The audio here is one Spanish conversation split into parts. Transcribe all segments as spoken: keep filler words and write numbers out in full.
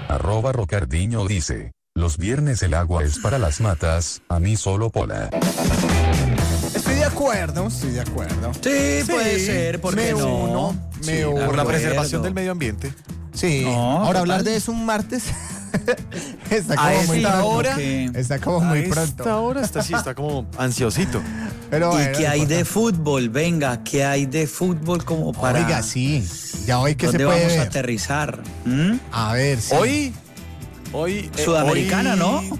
Arroba Rocardiño dice, los viernes el agua es para las matas, a mí solo pola. Estoy de acuerdo, estoy de acuerdo. Sí, sí, puede ser, ¿por qué me no? Uno, me Sí, uno. Por la preservación del medio ambiente. Sí, No, ahora total. hablar de eso un martes está A como muy esta pronto. hora, que- Está como muy a pronto. esta hora está así, está como ansiosito. Pero ¿Y bueno, qué no hay de importa. fútbol? Venga, ¿qué hay de fútbol como para... Oiga, sí. Ya hoy que se ¿Dónde puede vamos a ver. aterrizar? ¿Mm? A ver, sí. Hoy, hoy... eh, Sudamericana, hoy- ¿no?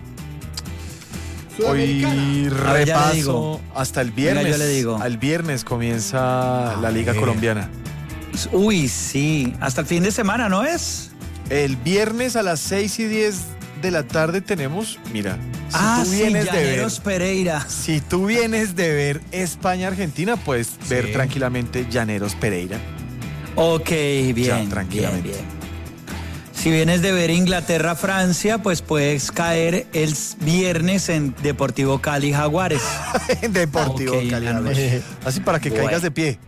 Hoy A ver, ya le repaso digo. hasta el Venga, viernes. yo le digo. Al viernes comienza la Liga ver. Colombiana. Uy, sí. Hasta el fin de semana, ¿no es? El viernes a las seis y diez de la tarde tenemos, mira, si ah, tú sí, vienes de ver, Llaneros Pereira. si tú vienes de ver España-Argentina, puedes ver tranquilamente Llaneros Pereira. Ok, bien, bien, tranquilamente. bien. Si vienes de ver Inglaterra-Francia, pues puedes caer el viernes en Deportivo Cali Jaguares. Deportivo Ok, Cali. la noche. Así para que Bueno. caigas de pie.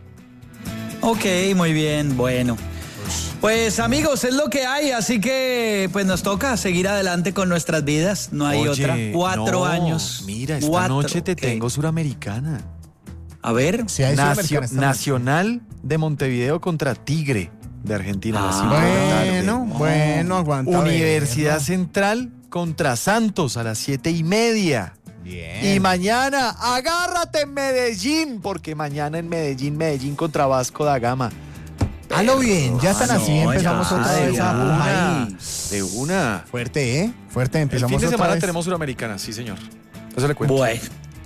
Ok, muy bien, bueno. Pues amigos, es lo que hay, así que pues nos toca seguir adelante con nuestras vidas, no hay Oye, otra. Cuatro no, años. Mira, esta Cuatro, noche te ¿qué? tengo Suramericana. A ver. Sí, hay Nacio- Sudamericana esta noche. Nacional de Montevideo contra Tigre de Argentina. a las Ah, cinco de la tarde. Bueno, bueno, aguanta. Universidad verlo. Central contra Santos a las siete y media. Bien. Y mañana, agárrate en Medellín, porque mañana en Medellín, Medellín contra Vasco da Gama. Halo bien, ya están Ah, así, no, empezamos ya, otra de vez a una. pujar. Ay. De una. Fuerte, ¿eh? Fuerte, El empezamos fin de otra semana vez. tenemos Suramericana, sí señor. Eso le cuento. Bueno.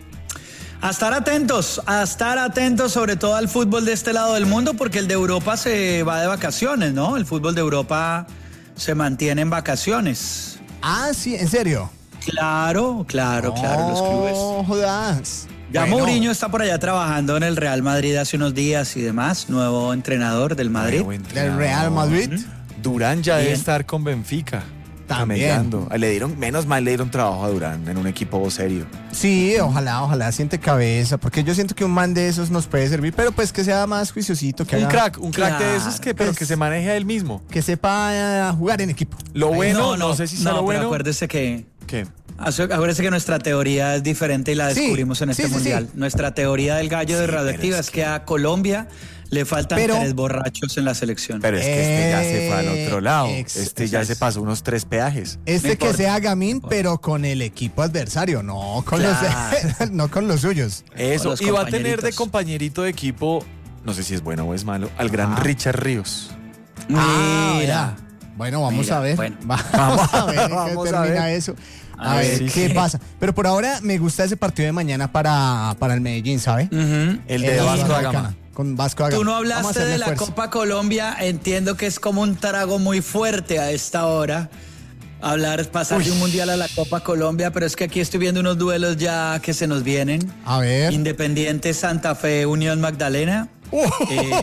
A estar atentos, a estar atentos sobre todo al fútbol de este lado del mundo, porque el de Europa se va de vacaciones, ¿no? El fútbol de Europa se mantiene en vacaciones. Ah, sí, ¿en serio? Claro, claro, claro, los clubes. No jodas. Ya Bueno, Mourinho está por allá trabajando en el Real Madrid hace unos días y demás, nuevo entrenador del Madrid. Nuevo del entrenador. Real Madrid. Durán ya debe Bien. estar con Benfica. También. camellando. Le dieron, menos mal le dieron trabajo a Durán en un equipo serio. Sí, ojalá, ojalá siente cabeza, porque yo siento que un man de esos nos puede servir, pero pues que sea más juiciosito, que Un haga- crack, un crack de Claro, esos que, pero pues. que se maneje a él mismo. que sepa eh, jugar en equipo. Lo bueno, no, no, sé si no, sea lo pero bueno. acuérdese que ¿Qué? Acuérdese que nuestra teoría es diferente y la Sí, descubrimos en este sí, sí, mundial. sí. Nuestra teoría del gallo de Sí, radioactiva pero es es que a Colombia le faltan Pero- tres borrachos en la selección. Pero es que este ya se fue al Eh, otro lado. ex- Este ya ex- se pasó unos tres peajes. Este No que importa, sea Gamín, no importa. pero con el equipo adversario, no con Claro. los no con los suyos. Eso, los y va a tener de compañeritos. compañerito de equipo, no sé si es bueno o es malo, al gran Ah. Richard Ríos. Ah, Mira. vea. Bueno, vamos Mira, a ver. bueno. Vamos a ver en qué Vamos a termina ver. eso. A, A ver ver, qué sí. pasa. Pero por ahora me gusta ese partido de mañana para, para el Medellín, ¿sabe? Ujú. El de Eh, Vasco da Sudamericana, Gama. Con Vasco da Gama. Tú no Vamos a hablaste hacerle de la fuerza. Copa Colombia, entiendo que es como un trago muy fuerte a esta hora. Hablar, pasar de un mundial a la Copa Colombia, pero es que aquí estoy viendo unos duelos ya que se nos vienen. A ver. Independiente Santa Fe, Unión Magdalena. Eh,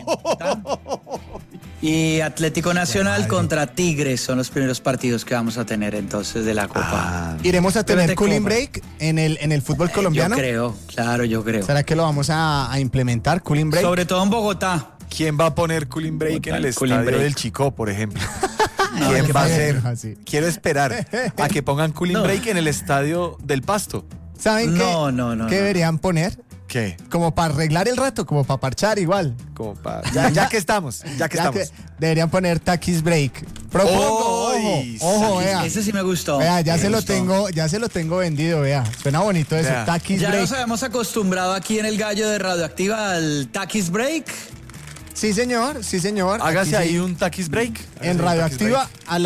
y Atlético Nacional madre. contra Tigres son los primeros partidos que vamos a tener entonces de la Copa. Ah, ¿Iremos a Pero tener te cooling cobra. break en el, en el fútbol Eh, colombiano? Yo creo, claro, yo creo. ¿Será que lo vamos a, a implementar, cooling break? Sobre todo en Bogotá. ¿Quién va a poner cooling break en el Total, cooling estadio break. del Chico, por ejemplo? No, ¿Quién ¿qué va a pasa? hacer? Así. Quiero esperar a que pongan cooling No. break en el estadio del Pasto. ¿Saben qué? No, no, no, ¿Qué no. deberían poner? ¿Qué? Como para arreglar el rato, como para parchar igual. Como pa- ya, ya que estamos, ya que Ya estamos. que deberían poner Takis break. Propongo, Oy, ojo, ojo, Takis- vea. Ese sí me gustó. Vea, ya Me se lo gustó. tengo, ya se lo tengo vendido, vea. Suena bonito eso, Vea. Takis Ya break. nos habíamos acostumbrado aquí en el gallo de Radioactiva al Takis Break. Sí, señor, sí, señor. Hágase Aquí ahí sí, un taquis break. Hágase en un taquis Radioactiva break. a